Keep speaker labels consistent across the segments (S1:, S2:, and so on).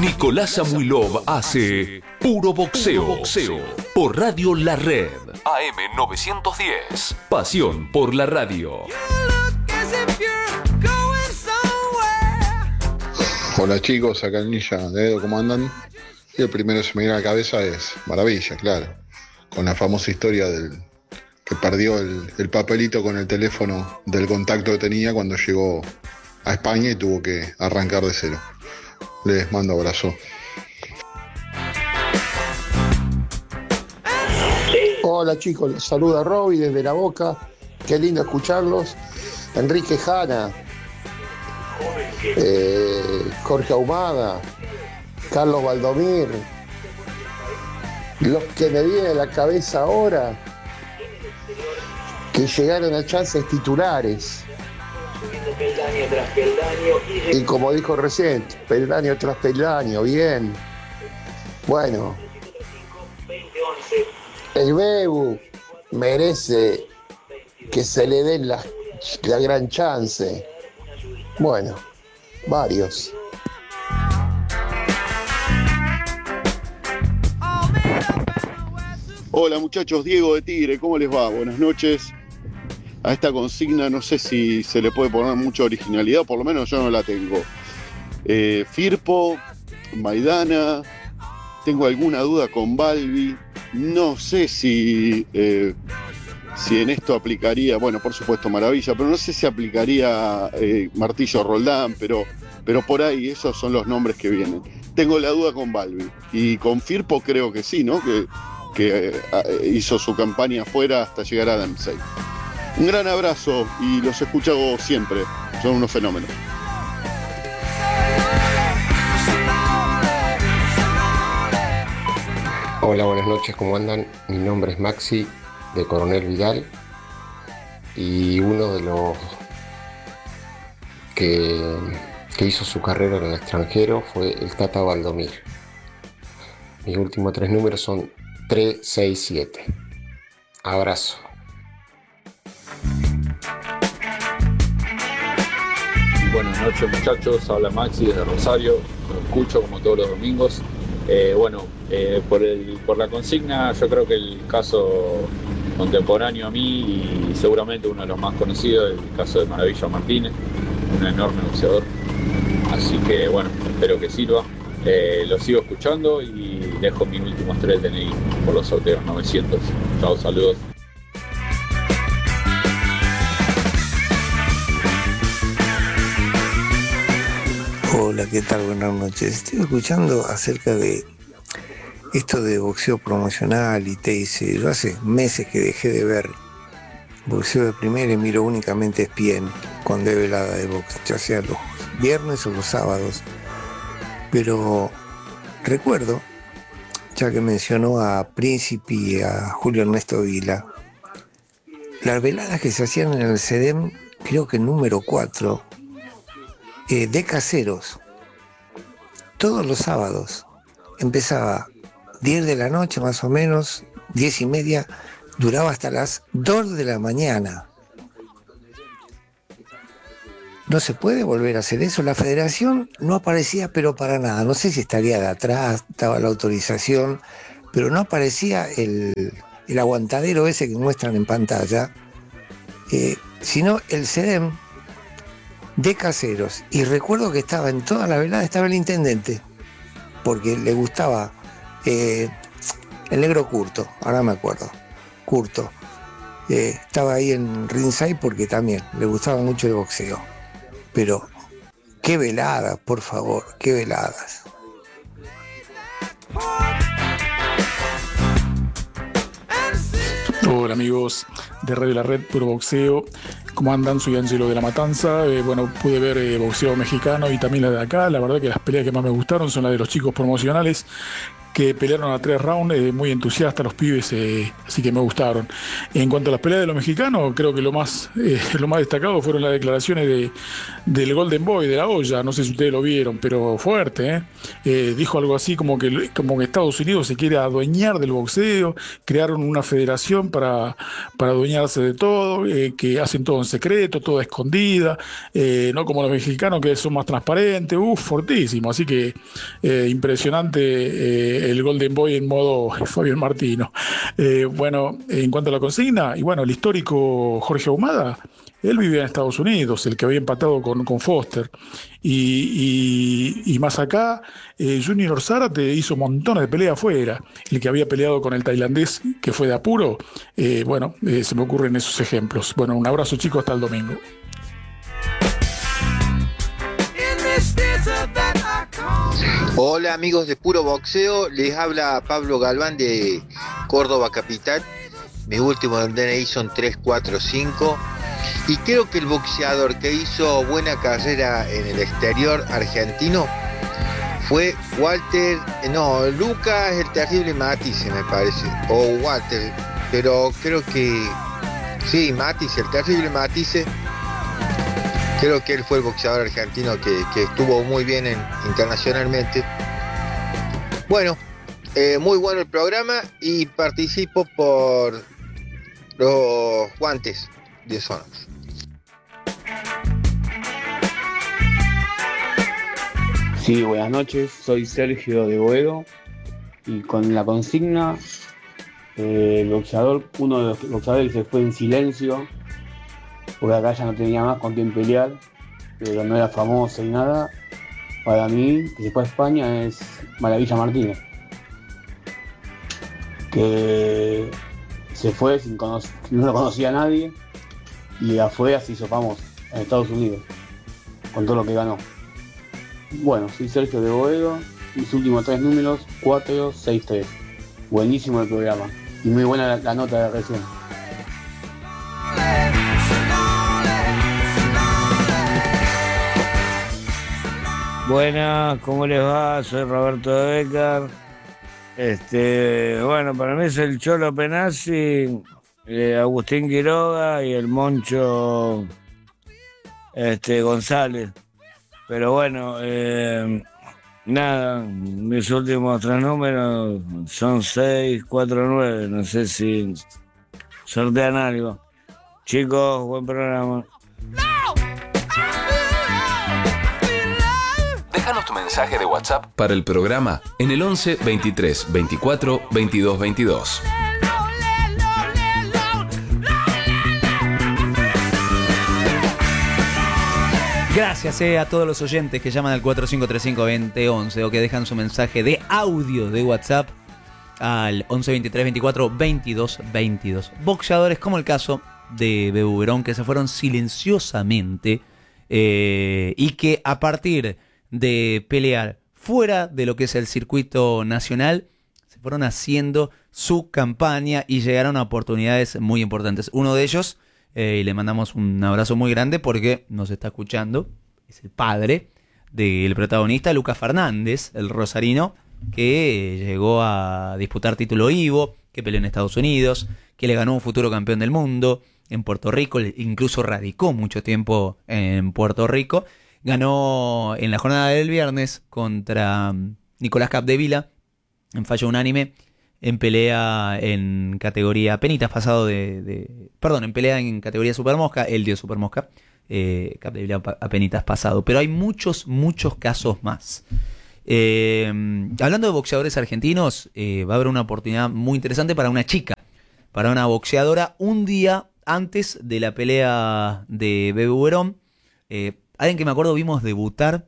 S1: Nicolás Samuilov hace Puro Boxeo por Radio La Red AM 910. Pasión por la radio.
S2: Hola chicos, acá el Ninja de Edo, ¿cómo andan? Y el primero que se me viene a la cabeza es Maravilla, claro, con la famosa historia del que perdió el papelito con el teléfono del contacto que tenía cuando llegó a España y tuvo que arrancar de cero. Les mando abrazo.
S3: Hola chicos, los saluda Roby desde La Boca. Qué lindo escucharlos. Enrique Jana, Jorge Ahumada, Carlos Valdomir. Los que me vienen a la cabeza ahora, que llegaron a chances titulares. Y como dijo recién, peldaño tras peldaño, bien. Bueno, el Bebu merece que se le den la gran chance. Bueno, varios.
S4: Hola muchachos, Diego de Tigre, ¿cómo les va? Buenas noches. A esta consigna no sé si se le puede poner mucha originalidad, por lo menos yo no la tengo. Firpo, Maidana, tengo alguna duda con Balbi, no sé si en esto aplicaría, bueno, por supuesto Maravilla, pero no sé si aplicaría Martillo Roldán, pero por ahí esos son los nombres que vienen. Tengo la duda con Balbi, y con Firpo creo que sí, ¿no? Que hizo su campaña afuera hasta llegar a Dempsey. Un gran abrazo y los escucho siempre, son unos fenómenos.
S5: Hola, buenas noches, ¿cómo andan? Mi nombre es Maxi, de Coronel Vidal, y uno de los que hizo su carrera en el extranjero fue el Tata Valdomir. Mis últimos 3 números son 367. Abrazo.
S6: Buenas noches muchachos, habla Maxi desde Rosario, lo escucho como todos los domingos. Por la consigna, yo creo que el caso contemporáneo a mí y seguramente uno de los más conocidos es el caso de Maravilla Martínez, un enorme boxeador. Así que bueno, espero que sirva. Lo sigo escuchando y dejo mis últimos 3 DNI por los sorteos 900. Chao, saludos.
S7: Hola, ¿qué tal? Buenas noches. Estoy escuchando acerca de esto de boxeo promocional y TIC. Yo hace meses que dejé de ver boxeo de primera y miro únicamente ESPN con velada de box, ya sea los viernes o los sábados. Pero recuerdo, ya que mencionó a Príncipe y a Julio Ernesto Vila, las veladas que se hacían en el CEDEM, creo que número 4, de caseros, todos los sábados. Empezaba 10 de la noche más o menos, 10:30, duraba hasta las 2 de la mañana. No se puede volver a hacer eso. La federación no aparecía pero para nada. No sé si estaría de atrás, estaba la autorización, pero no aparecía el aguantadero ese que muestran en pantalla, sino el CEDEM de caseros. Y recuerdo que estaba en toda la velada, estaba el intendente, porque le gustaba el negro Curto, ahora me acuerdo, Curto. Estaba ahí en ringside porque también le gustaba mucho el boxeo. Pero qué veladas, por favor, qué veladas.
S8: Hola amigos de Radio La Red, Puro Boxeo. ¿Cómo andan? Soy Angelo de La Matanza. Pude ver boxeo mexicano y también la de acá. La verdad que las peleas que más me gustaron son las de los chicos promocionales. que pelearon a 3 rounds, muy entusiastas los pibes, así que me gustaron. En cuanto a las peleas de los mexicanos, creo que lo más destacado fueron las declaraciones del Golden Boy, de la olla, no sé si ustedes lo vieron, pero fuerte, dijo algo así como que Estados Unidos se quiere adueñar del boxeo, crearon una federación para adueñarse de todo, que hacen todo en secreto, todo a escondida, no como los mexicanos que son más transparentes, fortísimo, así que impresionante el Golden Boy en modo Fabián Martino. Bueno, en cuanto a la consigna, y bueno, el histórico Jorge Ahumada, él vivía en Estados Unidos, el que había empatado con Foster. Y más acá, Junior Zárate hizo montones de peleas afuera. El que había peleado con el tailandés, que fue de apuro, se me ocurren esos ejemplos. Bueno, un abrazo, chicos, hasta el domingo.
S9: Hola amigos de Puro Boxeo, les habla Pablo Galván de Córdoba Capital. Mi último DNI son 345 y creo que el boxeador que hizo buena carrera en el exterior argentino fue Lucas el Terrible Matisse, me parece, o Walter, pero creo que sí, Matisse, el Terrible Matisse. Creo que él fue el boxeador argentino que estuvo muy bien internacionalmente. Bueno, muy bueno el programa y participo por los guantes de Sonox.
S10: Sí, buenas noches, soy Sergio de Boedo y con la consigna, el boxeador, uno de los boxeadores se fue en silencio, porque acá ya no tenía más con quién pelear, pero no era famoso y nada. Para mí, que se fue a España, es Maravilla Martínez, que se fue no lo conocía a nadie y afuera se hizo famoso en Estados Unidos con todo lo que ganó. Bueno, soy Sergio de Boedo, mis últimos 3 números, 463. Buenísimo el programa y muy buena la nota de recién.
S11: Buenas, ¿cómo les va? Soy Roberto de Becar. Bueno, para mí es el Cholo Penazzi, Agustín Quiroga y el Moncho González. Pero bueno, nada, mis últimos 3 números son 649, no sé si sortean algo. Chicos, buen programa.
S1: Déjanos tu mensaje de WhatsApp para el programa en el 11 23 24 22 22.
S12: Gracias a todos los oyentes que llaman al 4535-2011 o que dejan su mensaje de audio de WhatsApp al 11 23 24 22 22. Boxeadores como el caso de Bebu Verón, que se fueron silenciosamente y que a partir de pelear fuera de lo que es el circuito nacional se fueron haciendo su campaña y llegaron a oportunidades muy importantes. Uno de ellos, y le mandamos un abrazo muy grande porque nos está escuchando, es el padre del protagonista, Lucas Fernández, el rosarino, que llegó a disputar título Ivo, que peleó en Estados Unidos, que le ganó un futuro campeón del mundo en Puerto Rico, incluso radicó mucho tiempo en Puerto Rico. Ganó en la jornada del viernes contra Nicolás Capdevila en fallo unánime, en pelea en categoría penitas pasado en pelea en categoría supermosca, él dio supermosca, Capdevila a penitas pasado. Pero hay muchos casos más. Hablando de boxeadores argentinos, va a haber una oportunidad muy interesante para una chica, para una boxeadora, un día antes de la pelea de Bebu Verón. Alguien que me acuerdo vimos debutar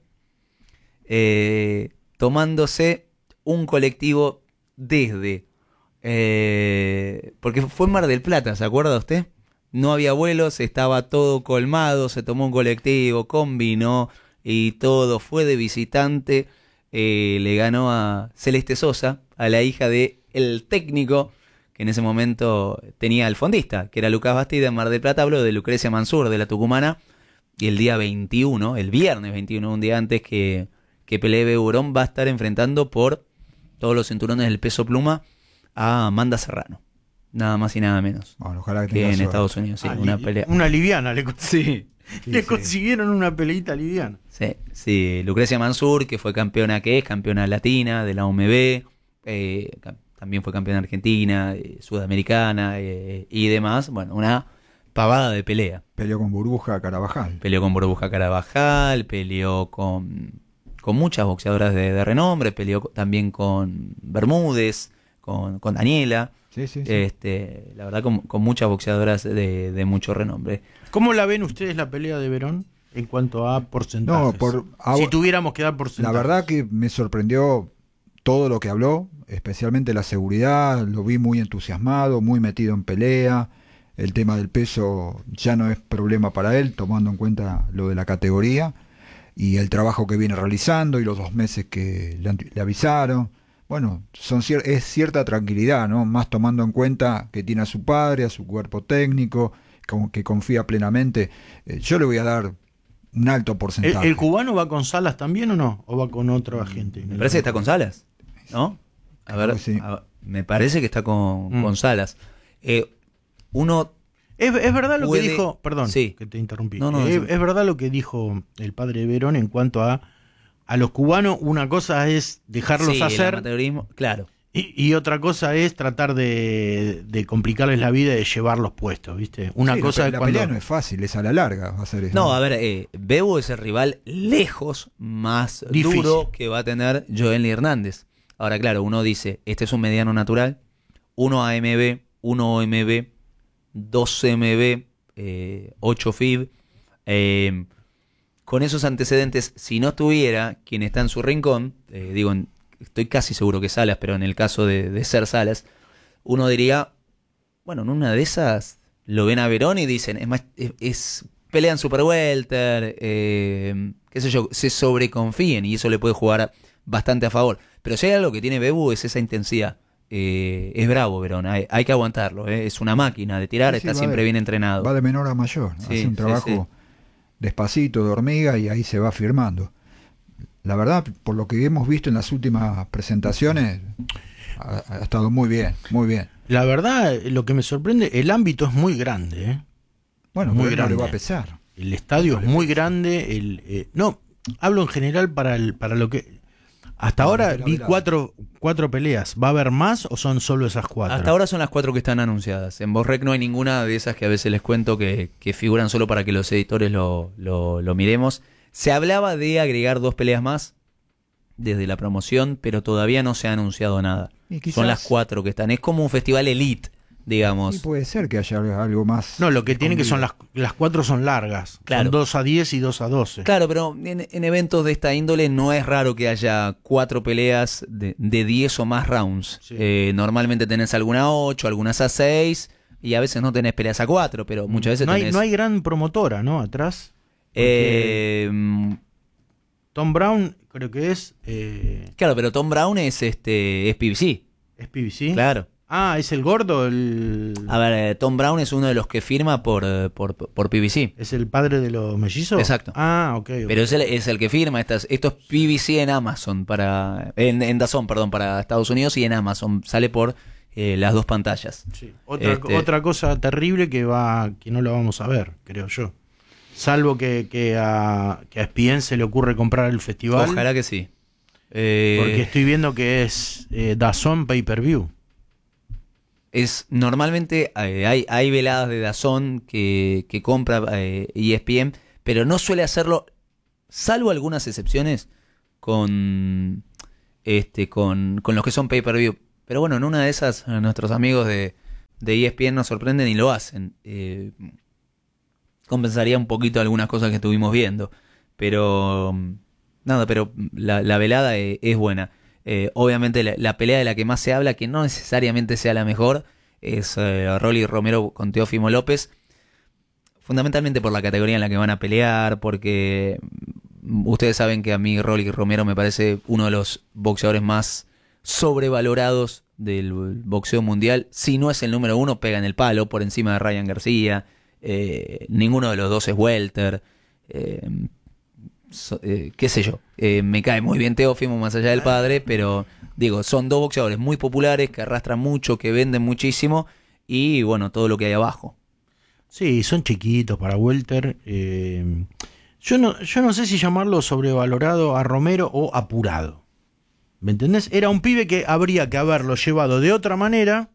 S12: tomándose un colectivo desde... porque fue en Mar del Plata, ¿se acuerda usted? No había vuelos, estaba todo colmado, se tomó un colectivo, combinó y todo, fue de visitante, le ganó a Celeste Sosa, a la hija de el técnico que en ese momento tenía el fondista, que era Lucas Bastida en Mar del Plata. Hablo de Lucrecia Mansur, de la tucumana, y el día 21, el viernes 21, un día antes que pelee Bebu Verón, va a estar enfrentando por todos los cinturones del peso pluma a Amanda Serrano. Nada más y nada menos.
S13: Bueno, ojalá que
S12: en
S13: tenga
S12: Estados Unidos, sí, una pelea.
S14: Una liviana
S12: Sí.
S14: Le consiguieron una peleita liviana.
S12: Sí, Lucrecia Mansur, que fue campeona, que es campeona latina de la OMB, también fue campeona argentina, sudamericana y demás. Bueno, una pavada de pelea.
S13: Peleó con Burbuja Carabajal.
S12: Peleó con muchas boxeadoras de renombre, peleó también con Bermúdez, con Daniela.
S13: Sí.
S12: La verdad, con muchas boxeadoras de mucho renombre.
S14: ¿Cómo la ven ustedes la pelea de Verón en cuanto a porcentajes? Si tuviéramos que dar porcentajes.
S13: La verdad que me sorprendió todo lo que habló, especialmente la seguridad. Lo vi muy entusiasmado, muy metido en pelea. El tema del peso ya no es problema para él, tomando en cuenta lo de la categoría y el trabajo que viene realizando y los 2 meses que le avisaron. Bueno, es cierta tranquilidad, ¿no? Más tomando en cuenta que tiene a su padre, a su cuerpo técnico, que confía plenamente. Yo le voy a dar un alto porcentaje.
S14: ¿El cubano va con Salas también o no? ¿O va con otro agente?
S12: Me parece que está con Salas, ¿no? A ver,
S13: sí.
S12: Me parece que está con Salas. Uno...
S14: Es verdad lo
S12: puede...
S14: que dijo... Perdón,
S12: sí.
S14: que te interrumpí.
S12: Es
S14: verdad lo que dijo el padre de Verón en cuanto a los cubanos. Una cosa es dejarlos hacer...
S12: el amateurismo, claro.
S14: Y otra cosa es tratar de complicarles la vida y de llevarlos puestos, ¿viste? Una cosa
S13: la pelea no es fácil, es a la larga va a ser eso.
S12: No, a ver, Bebo es el rival lejos más
S14: difícil
S12: duro que va a tener Joelny Hernández. Ahora, claro, uno dice, este es un mediano natural, 1 AMB, 1 OMB, 2 CMB, 8 FIB. Con esos antecedentes, si no estuviera quien está en su rincón, estoy casi seguro que Salas, pero en el caso de ser Salas, uno diría, bueno, en una de esas lo ven a Verón y dicen, pelean super welter, qué sé yo, se sobreconfíen y eso le puede jugar bastante a favor. Pero si hay algo que tiene Bebu es esa intensidad. Es bravo Verón, hay que aguantarlo, es una máquina de tirar, está siempre bien entrenado.
S13: Va de menor a mayor, ¿no? Hace un trabajo despacito, de hormiga, y ahí se va firmando. La verdad, por lo que hemos visto en las últimas presentaciones, ha estado muy bien, muy bien.
S14: La verdad, lo que me sorprende, el ámbito es muy grande, ¿eh?
S13: Bueno,
S14: muy
S13: grande.
S14: grande.
S13: No le va a pesar.
S14: El estadio es muy grande. No, hablo en general para lo que... Hasta ahora vi cuatro peleas. ¿Va a haber más o son solo esas 4?
S12: Hasta ahora son las 4 que están anunciadas. En Borrec no hay ninguna de esas que a veces les cuento que figuran solo para que los editores lo miremos. Se hablaba de agregar 2 peleas más desde la promoción, pero todavía no se ha anunciado nada. Son las 4 que están. Es como un festival elite, digamos.
S13: Y puede ser que haya algo más.
S14: No, lo que tiene que son las 4 son largas.
S12: Claro.
S14: Son 2 a 10 y 2 a 12.
S12: Claro, pero en eventos de esta índole no es raro que haya 4 peleas de 10 o más rounds. Sí. Normalmente tenés algunas a 8, algunas a 6 y a veces no tenés peleas a 4, pero muchas veces tenés...
S14: No hay gran promotora, ¿no? Atrás. Tom Brown creo que es...
S12: Claro, pero Tom Brown es PBC.
S14: ¿Es PBC?
S12: Claro.
S14: Ah, ¿es el gordo?
S12: A ver, Tom Brown es uno de los que firma por PBC.
S14: ¿Es el padre de los mellizos?
S12: Exacto.
S14: Ah, ok.
S12: Pero es el que firma. Esto es PBC en Amazon, en DAZN, perdón, para Estados Unidos, y en Amazon sale por las 2 pantallas.
S14: Sí. Otra cosa terrible que no la vamos a ver, creo yo. Salvo que a ESPN se le ocurre comprar el festival.
S12: Ojalá que sí.
S14: Porque estoy viendo que es DAZN Pay-Per-View.
S12: Normalmente hay veladas de DAZN que compra ESPN, pero no suele hacerlo, salvo algunas excepciones, con los que son pay-per-view. Pero bueno, en una de esas nuestros amigos de ESPN nos sorprenden y lo hacen. Compensaría un poquito algunas cosas que estuvimos viendo, pero nada, pero la velada es buena. Obviamente la pelea de la que más se habla, que no necesariamente sea la mejor, es Rolly Romero con Teófimo López, fundamentalmente por la categoría en la que van a pelear, porque ustedes saben que a mí Rolly Romero me parece uno de los boxeadores más sobrevalorados del boxeo mundial. Si no es el número 1, pega en el palo por encima de Ryan García. Ninguno de los dos es welter. Qué sé yo, me cae muy bien Teófimo más allá del padre, pero digo, son dos boxeadores muy populares, que arrastran mucho, que venden muchísimo, y bueno, todo lo que hay abajo.
S14: Sí, son chiquitos para welter. Yo no sé si llamarlo sobrevalorado a Romero o apurado. ¿Me entendés? Era un pibe que habría que haberlo llevado de otra manera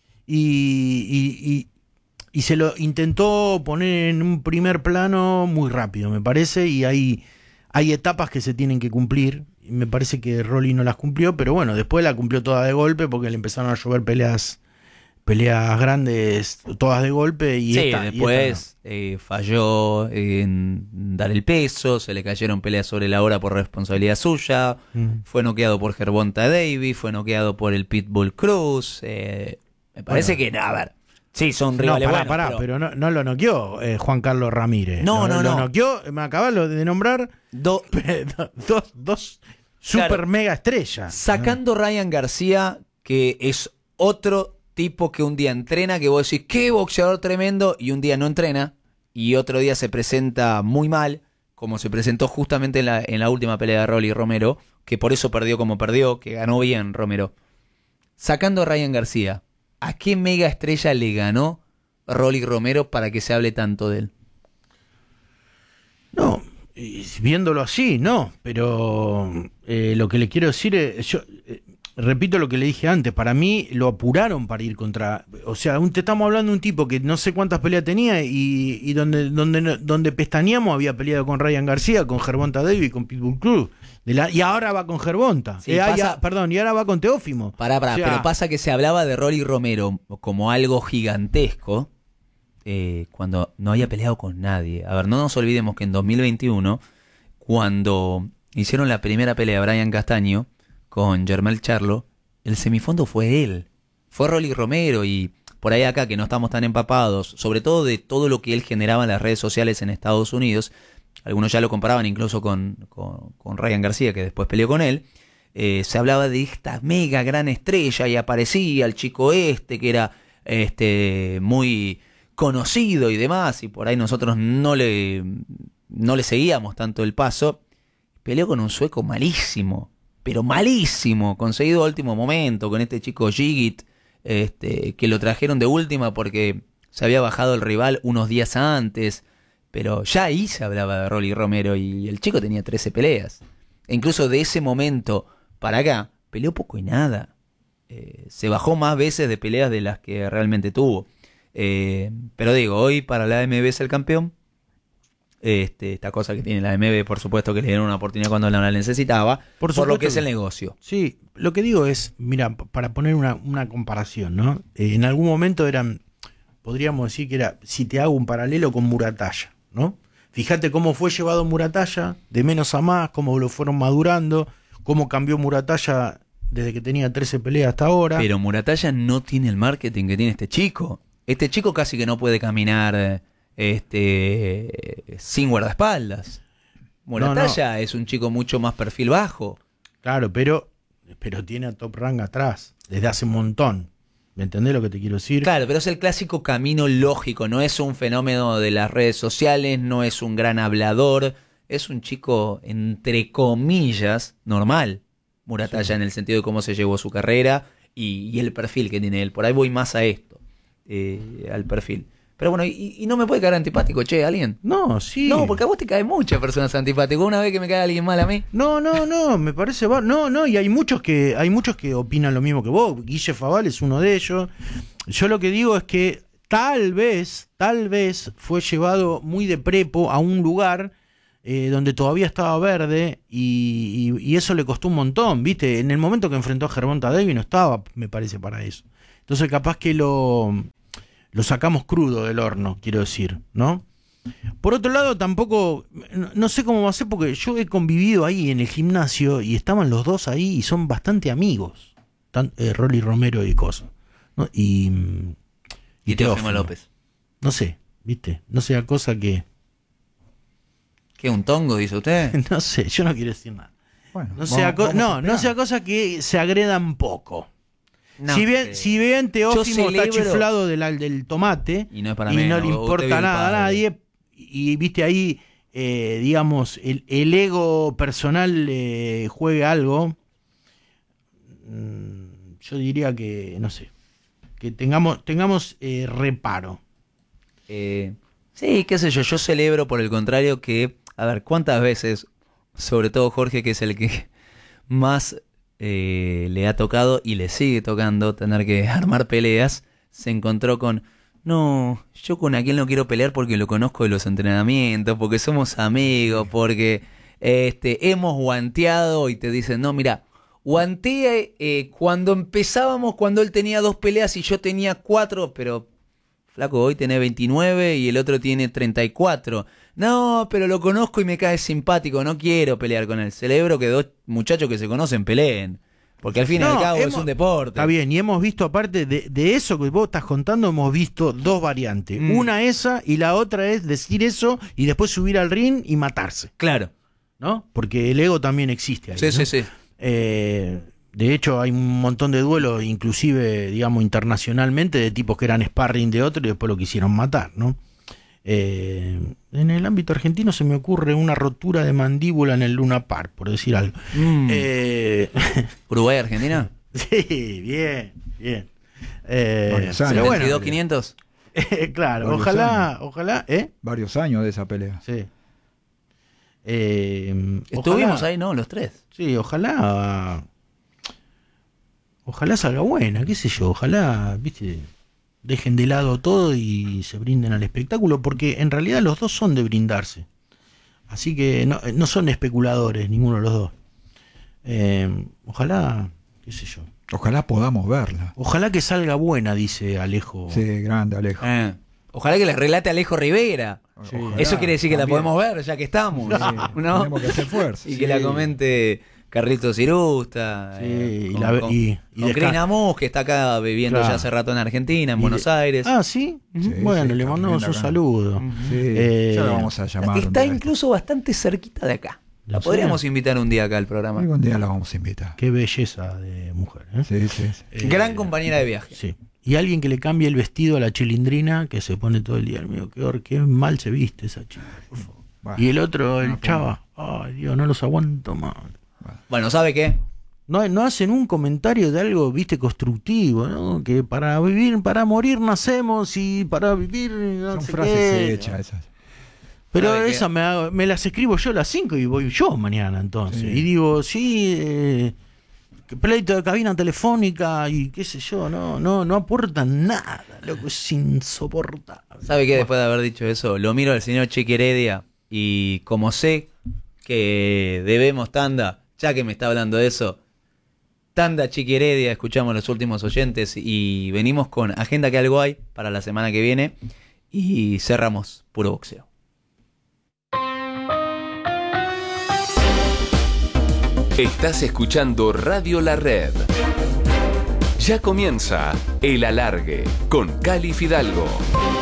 S14: y se lo intentó poner en un primer plano muy rápido, me parece, y hay etapas que se tienen que cumplir. Y me parece que Rolly no las cumplió, pero bueno, después la cumplió toda de golpe porque le empezaron a llover peleas grandes, todas de golpe. Y
S12: sí, después falló en dar el peso, se le cayeron peleas sobre la hora por responsabilidad suya, fue noqueado por Gervonta Davis, fue noqueeado por el Pitbull Cruz. Me parece que, a ver, sí, son rivales buenos.
S14: Pero no lo noqueó Juan Carlos Ramírez.
S12: No.
S14: Lo noqueó, me acabas de nombrar dos super mega estrellas.
S12: Sacando Ryan García, que es otro tipo que un día entrena, que vos decís, qué boxeador tremendo, y un día no entrena, y otro día se presenta muy mal, como se presentó justamente en la última pelea de Rolly Romero, que por eso perdió como perdió, que ganó bien Romero. Sacando a Ryan García, ¿a qué mega estrella le ganó Rolly Romero para que se hable tanto de él?
S14: No, viéndolo así, no, pero lo que le quiero decir es, yo repito lo que le dije antes, para mí lo apuraron para ir contra, o sea, te estamos hablando de un tipo que no sé cuántas peleas tenía y donde pestañeamos había peleado con Ryan García, con Gervonta Davis, con Pitbull Cruz, y ahora va con Gervonta,
S12: sí, y
S14: ahora va con Teófimo.
S12: Pará, o sea, pero pasa que se hablaba de Rolly Romero como algo gigantesco cuando no había peleado con nadie. A ver, no nos olvidemos que en 2021, cuando hicieron la primera pelea de Brian Castaño con Jermel Charlo, el semifondo fue él, fue Rolly Romero, y por ahí acá que no estamos tan empapados, sobre todo de todo lo que él generaba en las redes sociales en Estados Unidos, algunos ya lo comparaban incluso con Ryan García, que después peleó con él, se hablaba de esta mega gran estrella y aparecía el chico que era muy conocido y demás, y por ahí nosotros no le seguíamos tanto el paso. Peleó con un sueco malísimo, pero malísimo, conseguido a último momento, con este chico Gigit, que lo trajeron de última porque se había bajado el rival unos días antes, pero ya ahí se hablaba de Rolly Romero y el chico tenía 13 peleas. E incluso de ese momento para acá, peleó poco y nada. Se bajó más veces de peleas de las que realmente tuvo. Pero digo, hoy para la AMB es el campeón. Esta cosa que tiene la AMB, por supuesto que le dieron una oportunidad cuando la necesitaba, por lo que es el negocio.
S14: Sí, lo que digo es, mira, para poner una comparación, ¿no? En algún momento podríamos decir que era, si te hago un paralelo con Muratalla, ¿no? Fíjate cómo fue llevado Muratalla, de menos a más, cómo lo fueron madurando, cómo cambió Muratalla desde que tenía 13 peleas hasta ahora.
S12: Pero Muratalla no tiene el marketing que tiene este chico. Este chico casi que no puede caminar sin guardaespaldas. Muratalla es un chico mucho más perfil bajo.
S14: Claro, pero tiene a Top Rank atrás desde hace un montón. ¿Me entendés lo que te quiero decir?
S12: Claro, pero es el clásico camino lógico. No es un fenómeno de las redes sociales, no es un gran hablador. Es un chico, entre comillas, normal. Muratalla, en el sentido de cómo se llevó su carrera y el perfil que tiene él. Por ahí voy más a esto, al perfil. Pero bueno, y no me puede caer antipático, alguien.
S14: No, sí.
S12: No, porque a vos te caen muchas personas antipáticas. Una vez que me cae alguien mal a mí.
S14: No, me parece. No, y hay muchos que opinan lo mismo que vos. Guille Faval es uno de ellos. Yo lo que digo es que tal vez fue llevado muy de prepo a un lugar donde todavía estaba verde y eso le costó un montón, ¿viste? En el momento que enfrentó a Gervonta Davis no estaba, me parece, para eso. Entonces capaz que lo sacamos crudo del horno, quiero decir, ¿no? Por otro lado, tampoco, no sé cómo va a ser, porque yo he convivido ahí en el gimnasio y estaban los dos ahí y son bastante amigos, Rolly Romero y cosas, ¿no? Y
S12: Teófimo López.
S14: No sé, ¿viste? No sea cosa que...
S12: ¿Qué, un tongo, dice usted?
S14: No sé, yo no quiero decir nada.
S13: Bueno,
S14: no sea cosa que se agredan poco. No, si bien Teófimo está chiflado del tomate y no le importa nada a nadie, y viste ahí, digamos, el ego personal juega algo, yo diría que, no sé, que tengamos reparo.
S12: Sí, qué sé yo celebro por el contrario que, a ver, ¿cuántas veces, sobre todo Jorge, que es el que más le ha tocado y le sigue tocando tener que armar peleas, se encontró con, no, yo con aquel no quiero pelear porque lo conozco de los entrenamientos, porque somos amigos, porque hemos guanteado, y te dicen, no, mira, guanteé cuando empezábamos, cuando él tenía 2 peleas y yo tenía 4, pero flaco, hoy tenés 29 y el otro tiene 34. No, pero lo conozco y me cae simpático, no quiero pelear con él. Celebro que 2 muchachos que se conocen peleen. Porque al fin y al cabo es un deporte.
S14: Está bien, y hemos visto, aparte de eso que vos estás contando, hemos visto 2 variantes. Una esa y la otra es decir eso y después subir al ring y matarse.
S12: Claro.
S14: ¿No? Porque el ego también existe ahí.
S12: Sí,
S14: ¿no?
S12: sí.
S14: De hecho, hay un montón de duelos, inclusive, digamos, internacionalmente, de tipos que eran sparring de otro y después lo quisieron matar, ¿no? En el ámbito argentino se me ocurre una rotura de mandíbula en el Luna Park, por decir algo.
S12: ¿Uruguay, Argentina?
S14: Sí, bien.
S12: Pero bueno, 22.500.
S14: Claro,
S13: Varios
S14: ojalá.
S13: Varios años de esa pelea.
S14: Sí.
S12: Estuvimos ahí, ¿no? Los 3.
S14: Sí, ojalá salga buena, qué sé yo, ojalá, viste, dejen de lado todo y se brinden al espectáculo, porque en realidad los dos son de brindarse. Así que no son especuladores, ninguno de los dos. Ojalá, qué sé yo.
S13: Ojalá podamos verla.
S14: Ojalá que salga buena, dice Alejo.
S13: Sí, grande Alejo.
S12: Ojalá que le relate a Alejo Rivera.
S14: Sí.
S12: Eso quiere decir que la podemos ver, ya que estamos.
S13: Sí,
S12: ¿no?
S13: tenemos que hacer fuerza.
S12: Y que la comente Carlitos Cirusta.
S14: Con
S12: Cris Namus, que está acá viviendo ya hace rato en Argentina, en Buenos Aires.
S14: Ah, ¿sí? Bueno, le mandamos un saludo.
S13: Sí, ya la vamos a llamar.
S12: Está incluso bastante cerquita de acá. La podríamos invitar un día acá al programa.
S13: Algún día la vamos a invitar.
S14: Qué belleza de mujer.
S13: Sí.
S12: Gran compañera de viaje.
S14: Sí. Y alguien que le cambie el vestido a la Chilindrina, que se pone todo el día, mío, qué mal se viste esa chica, por favor. Y el otro, el Chava, ay Dios, no los aguanto más.
S12: Bueno, ¿sabe qué?
S14: No hacen un comentario de algo, viste, constructivo, ¿no? Que para morir nacemos y para vivir no
S13: son
S14: sé
S13: frases
S14: qué.
S13: hechas esas.
S14: Pero esas me las escribo yo a las 5 y voy yo mañana entonces.
S13: Sí.
S14: Y digo, pleito de cabina telefónica y qué sé yo, no aportan nada, loco, es insoportable.
S12: ¿Sabe qué? Después de haber dicho eso, lo miro al señor Chiqui Heredia y como sé que debemos tanda, ya que me está hablando de eso, tanda Chiqui Heredia, escuchamos los últimos oyentes y venimos con agenda que algo hay para la semana que viene y cerramos puro boxeo.
S1: Estás escuchando Radio La Red. Ya comienza El Alargue con Cali Fidalgo.